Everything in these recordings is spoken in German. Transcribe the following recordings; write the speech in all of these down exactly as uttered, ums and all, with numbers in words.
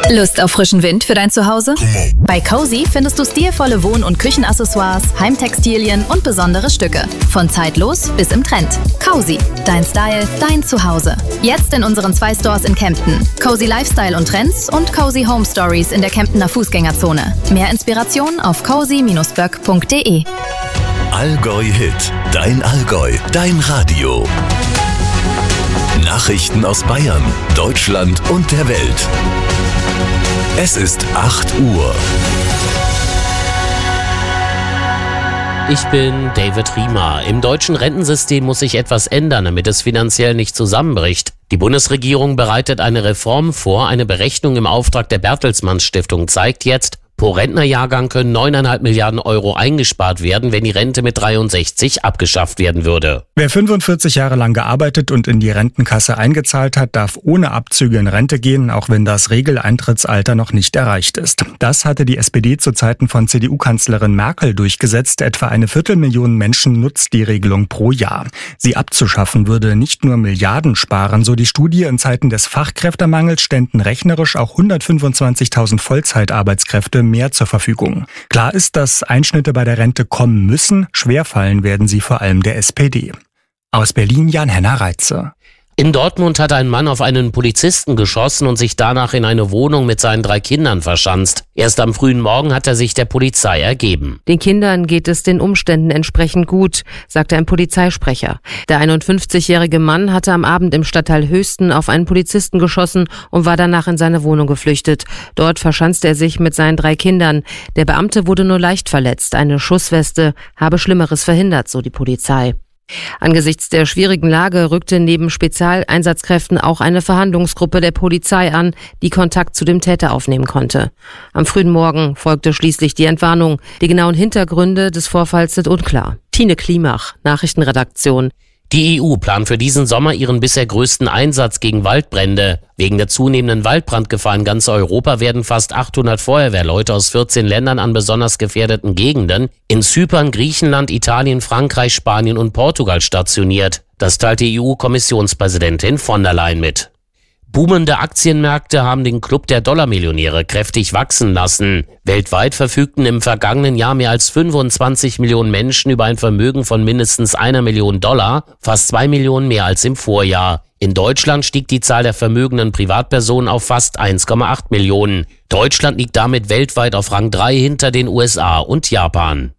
Lust auf frischen Wind für dein Zuhause? Bei Cozy findest du stilvolle Wohn- und Küchenaccessoires, Heimtextilien und besondere Stücke. Von zeitlos bis im Trend. Cozy, dein Style, dein Zuhause. Jetzt in unseren zwei Stores in Kempten. Cozy Lifestyle und Trends und Cozy Home Stories in der Kemptener Fußgängerzone. Mehr Inspiration auf cozy Bindestrich böck Punkt de. Allgäu Hit, dein Allgäu, dein Radio. Nachrichten aus Bayern, Deutschland und der Welt. Es ist acht Uhr. Ich bin David Riemer. Im deutschen Rentensystem muss sich etwas ändern, damit es finanziell nicht zusammenbricht. Die Bundesregierung bereitet eine Reform vor. Eine Berechnung im Auftrag der Bertelsmann Stiftung zeigt jetzt, pro Rentnerjahrgang können neuneinhalb Milliarden Euro eingespart werden, wenn die Rente mit dreiundsechzig abgeschafft werden würde. Wer fünfundvierzig Jahre lang gearbeitet und in die Rentenkasse eingezahlt hat, darf ohne Abzüge in Rente gehen, auch wenn das Regeleintrittsalter noch nicht erreicht ist. Das hatte die S P D zu Zeiten von C D U-Kanzlerin Merkel durchgesetzt. Etwa eine Viertelmillion Menschen nutzt die Regelung pro Jahr. Sie abzuschaffen würde nicht nur Milliarden sparen, so die Studie. In Zeiten des Fachkräftemangels ständen rechnerisch auch hundertfünfundzwanzigtausend Vollzeitarbeitskräfte mehr zur Verfügung. Klar ist, dass Einschnitte bei der Rente kommen müssen. Schwerfallen werden sie vor allem der S P D. Aus Berlin Jan-Henner Reitze. In Dortmund hat ein Mann auf einen Polizisten geschossen und sich danach in eine Wohnung mit seinen drei Kindern verschanzt. Erst am frühen Morgen hat er sich der Polizei ergeben. Den Kindern geht es den Umständen entsprechend gut, sagte ein Polizeisprecher. Der einundfünfzigjährige Mann hatte am Abend im Stadtteil Höchsten auf einen Polizisten geschossen und war danach in seine Wohnung geflüchtet. Dort verschanzte er sich mit seinen drei Kindern. Der Beamte wurde nur leicht verletzt. Eine Schussweste habe Schlimmeres verhindert, so die Polizei. Angesichts der schwierigen Lage rückte neben Spezialeinsatzkräften auch eine Verhandlungsgruppe der Polizei an, die Kontakt zu dem Täter aufnehmen konnte. Am frühen Morgen folgte schließlich die Entwarnung. Die genauen Hintergründe des Vorfalls sind unklar. Tine Klimach, Nachrichtenredaktion. Die E U plant für diesen Sommer ihren bisher größten Einsatz gegen Waldbrände. Wegen der zunehmenden Waldbrandgefahr in ganz Europa werden fast achthundert Feuerwehrleute aus vierzehn Ländern an besonders gefährdeten Gegenden in Zypern, Griechenland, Italien, Frankreich, Spanien und Portugal stationiert. Das teilte E U-Kommissionspräsidentin von der Leyen mit. Boomende Aktienmärkte haben den Club der Dollarmillionäre kräftig wachsen lassen. Weltweit verfügten im vergangenen Jahr mehr als fünfundzwanzig Millionen Menschen über ein Vermögen von mindestens einer Million Dollar, fast zwei Millionen mehr als im Vorjahr. In Deutschland stieg die Zahl der vermögenden Privatpersonen auf fast eins Komma acht Millionen. Deutschland liegt damit weltweit auf Rang drei hinter den U S A und Japan.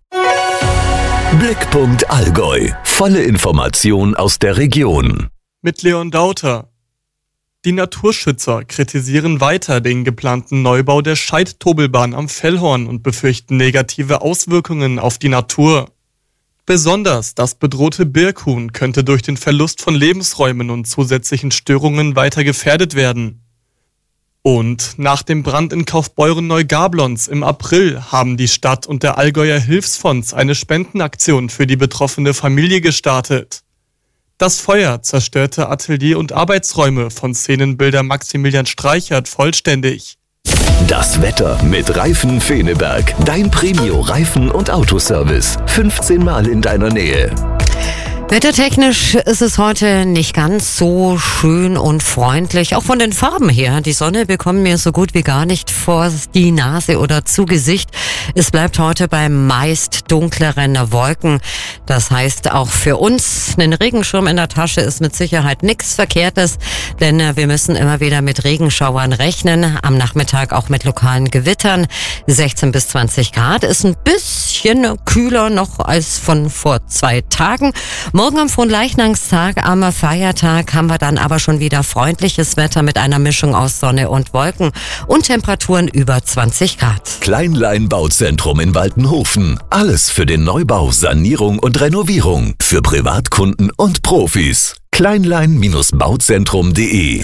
Blickpunkt Allgäu. Volle Information aus der Region. Mit Leon Dauter. Die Naturschützer kritisieren weiter den geplanten Neubau der Scheidt-Tobelbahn am Fellhorn und befürchten negative Auswirkungen auf die Natur. Besonders das bedrohte Birkhuhn könnte durch den Verlust von Lebensräumen und zusätzlichen Störungen weiter gefährdet werden. Und nach dem Brand in Kaufbeuren-Neugablonz im April haben die Stadt und der Allgäuer Hilfsfonds eine Spendenaktion für die betroffene Familie gestartet. Das Feuer zerstörte Atelier- und Arbeitsräume von Szenenbilder Maximilian Streichert vollständig. Das Wetter mit Reifen Feneberg. Dein Premio-Reifen- und Autoservice. fünfzehn Mal in deiner Nähe. Wettertechnisch ist es heute nicht ganz so schön und freundlich, auch von den Farben her. Die Sonne bekommt mir so gut wie gar nicht vor die Nase oder zu Gesicht. Es bleibt heute bei meist dunkleren Wolken. Das heißt, auch für uns, ein Regenschirm in der Tasche ist mit Sicherheit nichts Verkehrtes, denn wir müssen immer wieder mit Regenschauern rechnen. Am Nachmittag auch mit lokalen Gewittern. sechzehn bis zwanzig Grad ist ein bisschen kühler noch als von vor zwei Tagen. Morgen am Fronleichnamstag, am Feiertag, haben wir dann aber schon wieder freundliches Wetter mit einer Mischung aus Sonne und Wolken und Temperaturen über zwanzig Grad. Kleinlein Bauzentrum in Waltenhofen. Alles für den Neubau, Sanierung und Renovierung. Für Privatkunden und Profis. kleinlein Bauzentrum punkt de.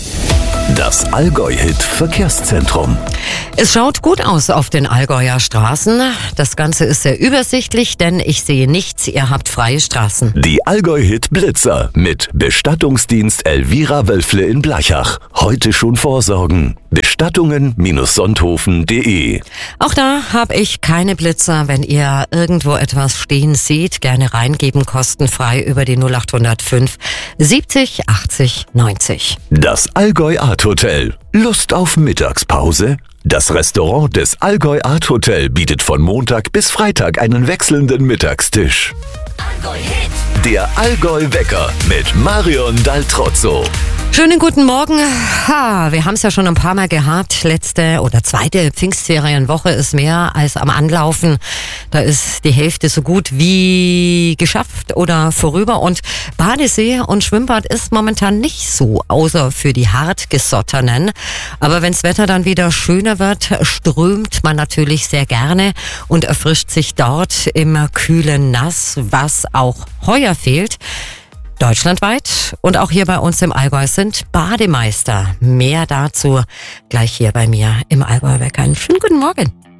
Das Allgäu-Hit Verkehrszentrum. Es schaut gut aus auf den Allgäuer Straßen. Das Ganze ist sehr übersichtlich, denn ich sehe nichts. Ihr habt freie Straßen. Die Allgäu-Hit Blitzer mit Bestattungsdienst Elvira Wölfle in Blachach. Heute schon vorsorgen. Bestattungen Sonthofen punkt de. Auch da habe ich keine Blitzer. Wenn ihr irgendwo etwas stehen seht, gerne reingeben, kostenfrei über die null acht null fünf siebzig achtzig neunzig. Das Allgäu Art Hotel. Lust auf Mittagspause? Das Restaurant des Allgäu Art Hotel bietet von Montag bis Freitag einen wechselnden Mittagstisch. Der Allgäu-Wecker mit Marion Daltrozzo. Schönen guten Morgen. Ha, wir haben es ja schon ein paar Mal gehabt. Letzte oder zweite Pfingstferienwoche ist mehr als am Anlaufen. Da ist die Hälfte so gut wie geschafft oder vorüber. Und Badesee und Schwimmbad ist momentan nicht so, außer für die Hartgesottenen. Aber wenns Wetter dann wieder schöner wird, strömt man natürlich sehr gerne und erfrischt sich dort im kühlen Nass, was auch heuer fehlt. Deutschlandweit und auch hier bei uns im Allgäu sind Bademeister. Mehr dazu gleich hier bei mir im Allgäu-Wecker. Einen schönen guten Morgen.